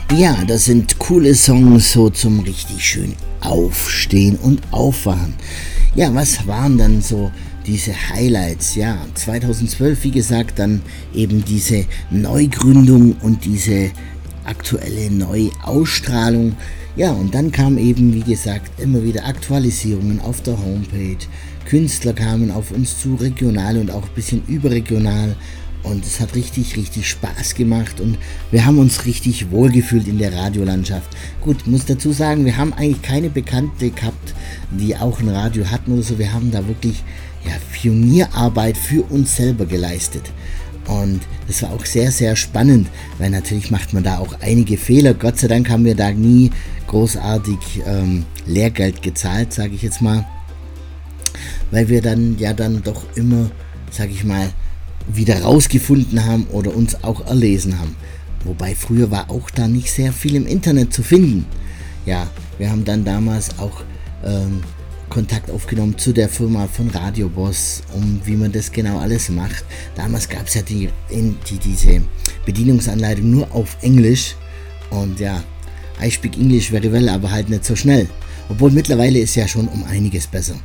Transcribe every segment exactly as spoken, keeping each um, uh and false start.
Ja, das sind coole Songs so zum richtig schön Aufstehen und Aufwachen. Ja, was waren dann so diese Highlights? Ja, zweitausendzwölf, wie gesagt, dann eben diese Neugründung und diese aktuelle Neuausstrahlung. Ja, und dann kam eben, wie gesagt, immer wieder Aktualisierungen auf der Homepage. Künstler kamen auf uns zu, regional und auch ein bisschen überregional. Und es hat richtig, richtig Spaß gemacht und wir haben uns richtig wohlgefühlt in der Radiolandschaft. Gut, muss dazu sagen, wir haben eigentlich keine Bekannte gehabt, die auch ein Radio hatten oder so. Wir haben da wirklich ja, Pionierarbeit für uns selber geleistet. Und das war auch sehr, sehr spannend, weil natürlich macht man da auch einige Fehler. Gott sei Dank haben wir da nie großartig ähm, Lehrgeld gezahlt, sage ich jetzt mal. Weil wir dann ja dann doch immer, sage ich mal, wieder rausgefunden haben oder uns auch erlesen haben. Wobei früher war auch da nicht sehr viel im Internet zu finden. Ja, wir haben dann damals auch ähm, Kontakt aufgenommen zu der Firma von Radio Boss, um wie man das genau alles macht. Damals gab es ja die, in, die, diese Bedienungsanleitung nur auf Englisch und ja, I speak English very well, aber halt nicht so schnell. Obwohl mittlerweile ist ja schon um einiges besser.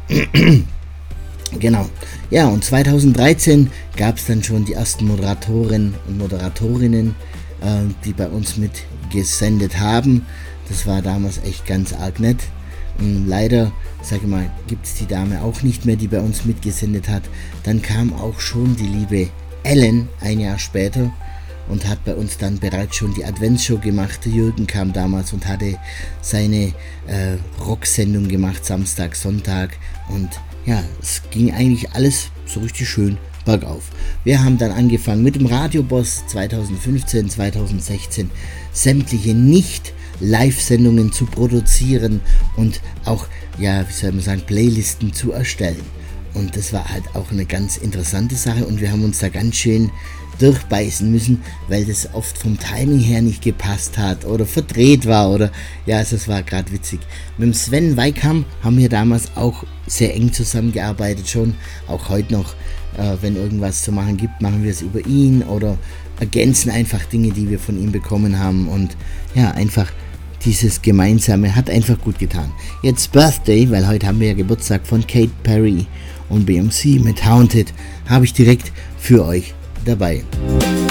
Genau. Ja, und zweitausenddreizehn gab es dann schon die ersten Moderatoren und Moderatorinnen, äh, die bei uns mitgesendet haben. Das war damals echt ganz arg nett. Und leider, sage ich mal, gibt es die Dame auch nicht mehr, die bei uns mitgesendet hat. Dann kam auch schon die liebe Ellen ein Jahr später und hat bei uns dann bereits schon die Adventsshow gemacht. Der Jürgen kam damals und hatte seine äh, Rocksendung gemacht, Samstag, Sonntag und ja, es ging eigentlich alles so richtig schön bergauf. Wir haben dann angefangen mit dem Radioboss zweitausendfünfzehn, zweitausendsechzehn sämtliche Nicht-Live-Sendungen zu produzieren und auch, ja, wie soll man sagen, Playlisten zu erstellen. Und das war halt auch eine ganz interessante Sache und wir haben uns da ganz schön durchbeißen müssen, weil das oft vom Timing her nicht gepasst hat oder verdreht war oder ja, also es war gerade witzig. Mit dem Sven Weikam haben wir damals auch sehr eng zusammengearbeitet schon, auch heute noch, äh, wenn irgendwas zu machen gibt, machen wir es über ihn oder ergänzen einfach Dinge, die wir von ihm bekommen haben und ja, einfach dieses Gemeinsame hat einfach gut getan. Jetzt Birthday, weil heute haben wir ja Geburtstag von Kate Perry und B M C mit Haunted, habe ich direkt für euch dabei.